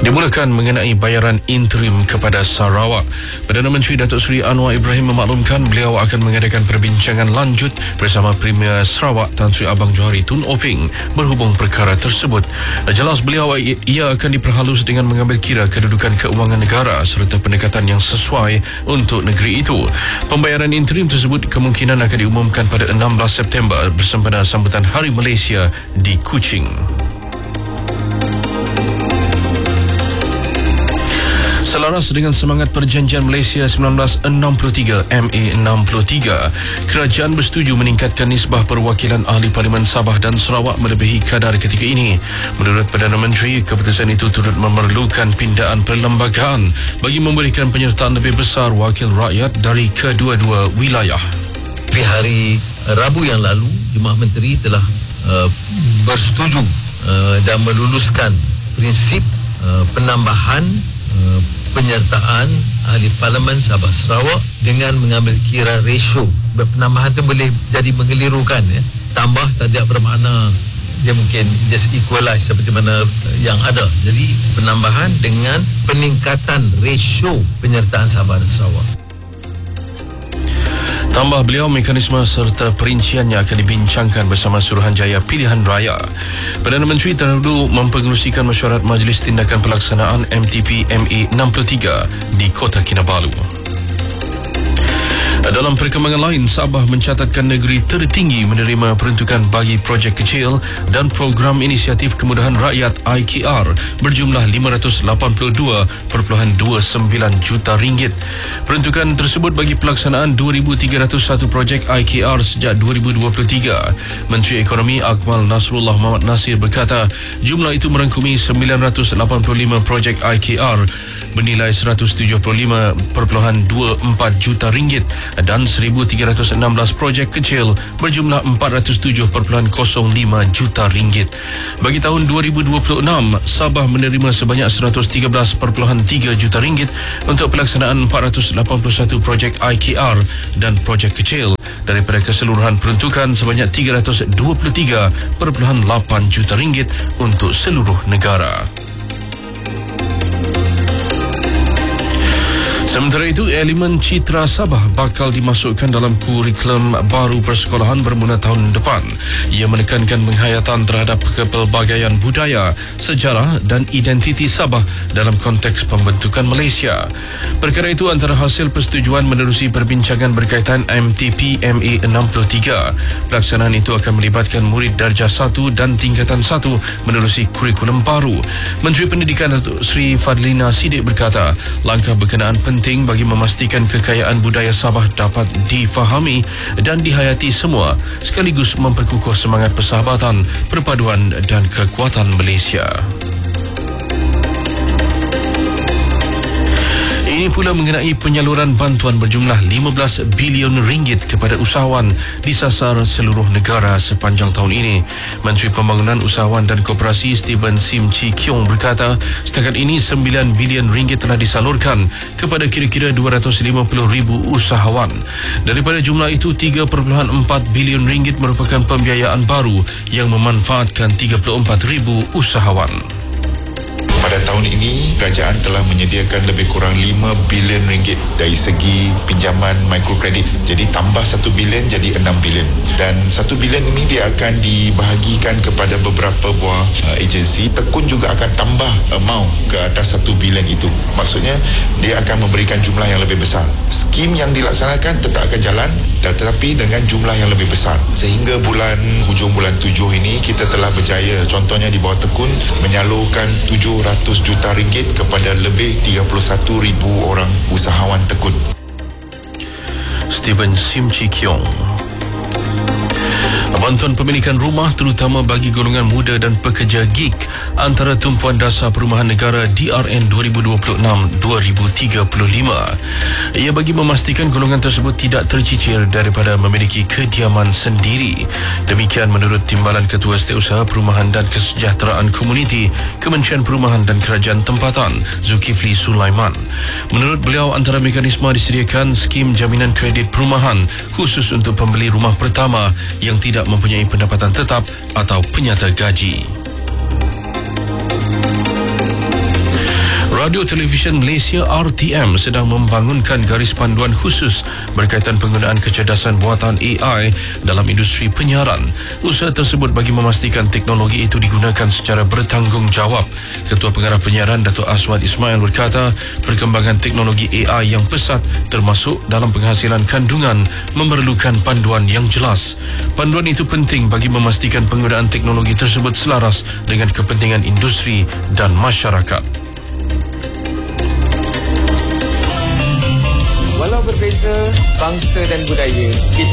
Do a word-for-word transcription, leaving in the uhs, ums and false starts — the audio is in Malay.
Dimulakan mengenai bayaran interim kepada Sarawak. Perdana Menteri Datuk Seri Anwar Ibrahim memaklumkan beliau akan mengadakan perbincangan lanjut bersama Premier Sarawak Tan Sri Abang Johari Tun Oping berhubung perkara tersebut. Jelas beliau ia akan diperhalus dengan mengambil kira kedudukan keuangan negara serta pendekatan yang sesuai untuk negeri itu. Pembayaran interim tersebut kemungkinan akan diumumkan pada enam belas September bersempena sambutan Hari Malaysia di Kuching. Selaras dengan semangat Perjanjian Malaysia seribu sembilan ratus enam puluh tiga M A enam puluh tiga, kerajaan bersetuju meningkatkan nisbah perwakilan ahli Parlimen Sabah dan Sarawak melebihi kadar ketika ini. Menurut Perdana Menteri, keputusan itu turut memerlukan pindaan perlembagaan bagi memberikan penyertaan lebih besar wakil rakyat dari kedua-dua wilayah. Di hari Rabu yang lalu, Jemaah Menteri telah uh, bersetuju uh, dan meluluskan prinsip uh, penambahan uh, penyertaan ahli Parlimen Sabah Sarawak dengan mengambil kira ratio. Penambahan itu boleh jadi mengelirukan, ya. Tambah tidak bermakna dia mungkin just equalize seperti mana yang ada. Jadi penambahan dengan peningkatan ratio penyertaan Sabah dan Sarawak. Tambah beliau, mekanisme serta perinciannya akan dibincangkan bersama Suruhanjaya Pilihan Raya. Perdana Menteri terdahulu mempengerusikan mesyuarat Majlis Tindakan Pelaksanaan M T P M A enam puluh tiga di Kota Kinabalu. Dalam perkembangan lain, Sabah mencatatkan negeri tertinggi menerima peruntukan bagi projek kecil dan program inisiatif kemudahan rakyat I K R berjumlah lima ratus lapan puluh dua perpuluhan dua sembilan juta ringgit. Peruntukan tersebut bagi pelaksanaan dua ribu tiga ratus satu projek I K R sejak dua ribu dua puluh tiga. Menteri Ekonomi Akmal Nasrullah Muhammad Nasir berkata, jumlah itu merangkumi sembilan ratus lapan puluh lima projek I K R bernilai seratus tujuh puluh lima perpuluhan dua empat juta ringgit dan seribu tiga ratus enam belas projek kecil berjumlah empat ratus tujuh perpuluhan kosong lima juta ringgit. Bagi tahun dua ribu dua puluh enam, Sabah menerima sebanyak seratus tiga belas perpuluhan tiga juta ringgit untuk pelaksanaan empat ratus lapan puluh satu projek I K R dan projek kecil daripada keseluruhan peruntukan sebanyak tiga ratus dua puluh tiga perpuluhan lapan juta ringgit untuk seluruh negara. Sementara itu, elemen citra Sabah bakal dimasukkan dalam kurikulum baru persekolahan bermula tahun depan. Ia menekankan penghayatan terhadap kepelbagaian budaya, sejarah dan identiti Sabah dalam konteks pembentukan Malaysia. Perkara itu antara hasil persetujuan menerusi perbincangan berkaitan M T P M A enam puluh tiga. Pelaksanaan itu akan melibatkan murid darjah satu dan tingkatan satu menerusi kurikulum baru. Menteri Pendidikan Datuk Seri Fadlina Siddiq berkata, langkah berkenaan penting bagi memastikan kekayaan budaya Sabah dapat difahami dan dihayati semua, sekaligus memperkukuh semangat persahabatan, perpaduan dan kekuatan Malaysia. Ini pula mengenai penyaluran bantuan berjumlah lima belas bilion ringgit kepada usahawan disasar seluruh negara sepanjang tahun ini. Menteri Pembangunan Usahawan dan Koperasi Stephen Sim Chi Kiong berkata, setakat ini sembilan bilion ringgit telah disalurkan kepada kira-kira dua ratus lima puluh ribu usahawan. Daripada jumlah itu, tiga perpuluhan empat bilion ringgit merupakan pembiayaan baru yang memanfaatkan tiga puluh empat ribu usahawan. Pada tahun ini, kerajaan telah menyediakan lebih kurang lima bilion ringgit dari segi pinjaman mikrokredit. Jadi tambah satu bilion jadi enam bilion. Dan satu bilion ini dia akan dibahagikan kepada beberapa buah uh, agensi. Tekun juga akan tambah amount ke atas satu bilion itu. Maksudnya, dia akan memberikan jumlah yang lebih besar. Skim yang dilaksanakan tetap akan jalan, tetapi dengan jumlah yang lebih besar. Sehingga bulan hujung bulan tujuh ini, kita telah berjaya, contohnya di bawah Tekun, menyalurkan tujuh ratus juta ringgit kepada lebih tiga puluh satu ribu orang usahawan Tekun. Stephen Sim Chi Kiong. Bantuan pemilikan rumah terutama bagi golongan muda dan pekerja gig antara Tumpuan Dasar Perumahan Negara D R N dua ribu dua puluh enam hingga dua ribu tiga puluh lima. Ia bagi memastikan golongan tersebut tidak tercicir daripada memiliki kediaman sendiri. Demikian menurut Timbalan Ketua Setiausaha Perumahan dan Kesejahteraan Komuniti Kementerian Perumahan dan Kerajaan Tempatan, Zulkifli Sulaiman. Menurut beliau, antara mekanisme disediakan skim jaminan kredit perumahan khusus untuk pembeli rumah pertama yang tidak mempunyai pendapatan tetap atau penyata gaji. Radio Televisyen Malaysia R T M sedang membangunkan garis panduan khusus berkaitan penggunaan kecerdasan buatan A I dalam industri penyiaran. Usaha tersebut bagi memastikan teknologi itu digunakan secara bertanggungjawab. Ketua Pengarah Penyiaran Datuk Aswad Ismail berkata, perkembangan teknologi A I yang pesat termasuk dalam penghasilan kandungan memerlukan panduan yang jelas. Panduan itu penting bagi memastikan penggunaan teknologi tersebut selaras dengan kepentingan industri dan masyarakat. Walau berbeza bangsa dan budaya, kita